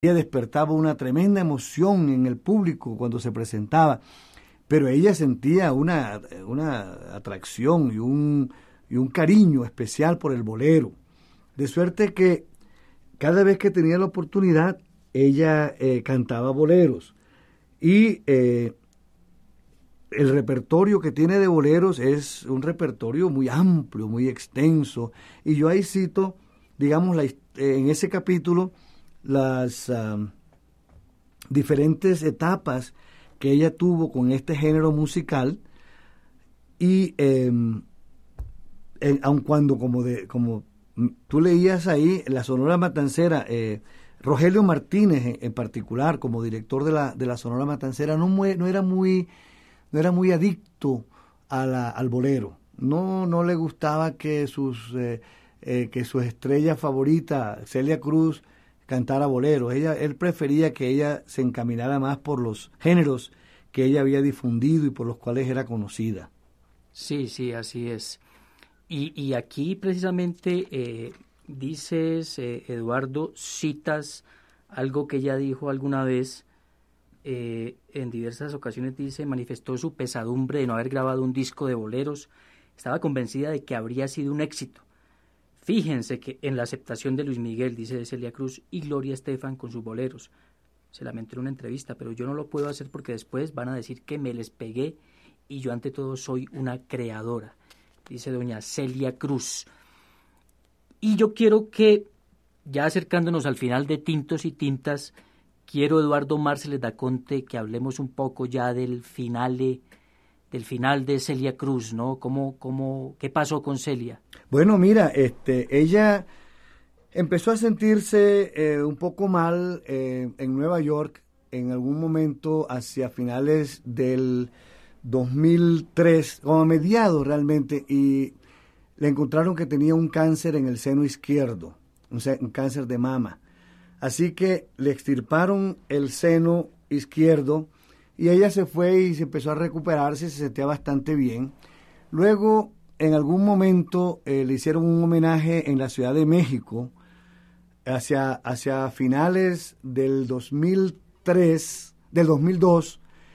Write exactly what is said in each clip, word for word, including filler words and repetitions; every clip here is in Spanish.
ella despertaba una tremenda emoción en el público cuando se presentaba, pero ella sentía una, una atracción y un, y un cariño especial por el bolero, de suerte que cada vez que tenía la oportunidad, ella eh, cantaba boleros, y eh, el repertorio que tiene de boleros es un repertorio muy amplio, muy extenso, y yo ahí cito, digamos, la, en ese capítulo, las uh, diferentes etapas que ella tuvo con este género musical, y eh, eh, aun cuando, como, de, como tú leías ahí, la Sonora Matancera, eh, Rogelio Martínez en, en particular, como director de la, de la Sonora Matancera, no, muy, no era muy... no era muy adicto a la, al bolero, no no le gustaba que sus eh, eh, que su estrella favorita, Celia Cruz, cantara boleros. Ella, él prefería que ella se encaminara más por los géneros que ella había difundido y por los cuales era conocida. Sí, sí, así es. Y, y aquí precisamente eh, dices, eh, Eduardo, citas algo que ella dijo alguna vez. Eh, en diversas ocasiones dice, manifestó su pesadumbre de no haber grabado un disco de boleros. Estaba convencida de que habría sido un éxito. Fíjense que en la aceptación de Luis Miguel, dice Celia Cruz, y Gloria Estefan con sus boleros. Se lamentó en una entrevista, pero yo no lo puedo hacer porque después van a decir que me les pegué y yo ante todo soy una creadora, dice doña Celia Cruz. Y yo quiero que, ya acercándonos al final de Tintos y Tintas, quiero, Eduardo Márceles Daconte, que hablemos un poco ya del finale, del final de Celia Cruz, ¿no? ¿Cómo, cómo, qué pasó con Celia? Bueno, mira, este, ella empezó a sentirse eh, un poco mal eh, en Nueva York en algún momento hacia finales del dos mil tres, como a mediados realmente, y le encontraron que tenía un cáncer en el seno izquierdo, un, un cáncer de mama. Así que le extirparon el seno izquierdo y ella se fue y se empezó a recuperarse, se sentía bastante bien. Luego, en algún momento, eh, le hicieron un homenaje en la Ciudad de México hacia, hacia finales del dos mil tres, del dos mil dos,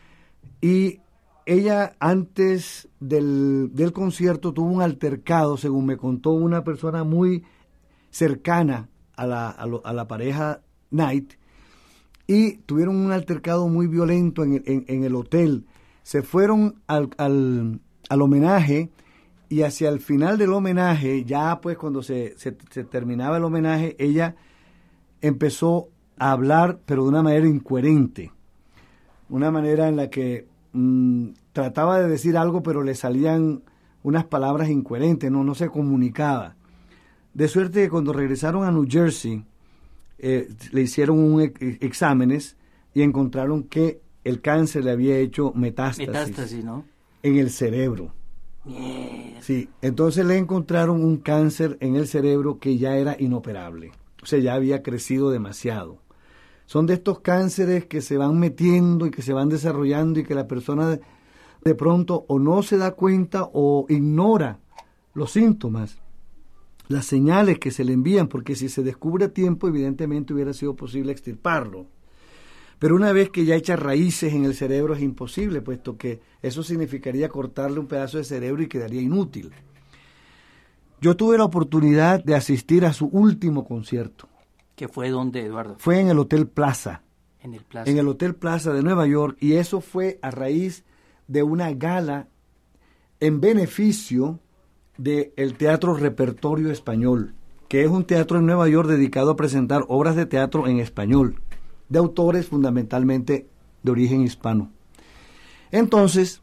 y ella antes del, del concierto tuvo un altercado, según me contó una persona muy cercana a la, a, lo, a la pareja Knight, y tuvieron un altercado muy violento en, en, en el hotel. Se fueron al, al, al homenaje, y hacia el final del homenaje, ya pues cuando se, se, se terminaba el homenaje, ella empezó a hablar, pero de una manera incoherente, una manera en la que mmm, trataba de decir algo, pero le salían unas palabras incoherentes, no, no se comunicaba. De suerte que cuando regresaron a New Jersey, eh, le hicieron un ex exámenes y encontraron que el cáncer le había hecho metástasis, metástasis, ¿no? En el cerebro. Yeah. Sí, entonces le encontraron un cáncer en el cerebro que ya era inoperable, o sea, ya había crecido demasiado. Son de estos cánceres que se van metiendo y que se van desarrollando y que la persona de, de pronto o no se da cuenta o ignora los síntomas, las señales que se le envían, porque si se descubre a tiempo, evidentemente hubiera sido posible extirparlo. Pero una vez que ya echa raíces en el cerebro es imposible, puesto que eso significaría cortarle un pedazo de cerebro y quedaría inútil. Yo tuve la oportunidad de asistir a su último concierto. ¿Qué fue dónde, Eduardo? Fue en el Hotel Plaza. En el Plaza. En el Hotel Plaza de Nueva York, y eso fue a raíz de una gala en beneficio del Teatro Repertorio Español, que es un teatro en Nueva York dedicado a presentar obras de teatro en español, de autores fundamentalmente de origen hispano. Entonces,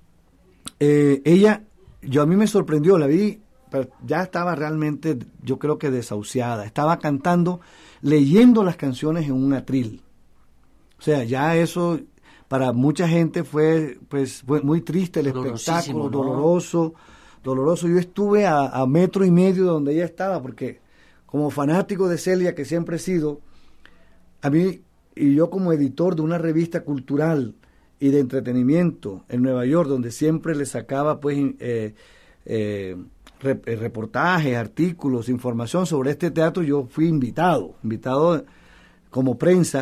eh, ella, yo a mí me sorprendió, la vi, pero ya estaba realmente, yo creo que desahuciada, estaba cantando, leyendo las canciones en un atril. O sea, ya eso para mucha gente fue, pues, fue muy triste el espectáculo, ¿no? doloroso, doloroso. Yo estuve a, a metro y medio de donde ella estaba, porque como fanático de Celia, que siempre he sido, a mí, y yo como editor de una revista cultural y de entretenimiento en Nueva York, donde siempre le sacaba pues eh, eh, reportajes, artículos, información sobre este teatro, yo fui invitado, invitado como prensa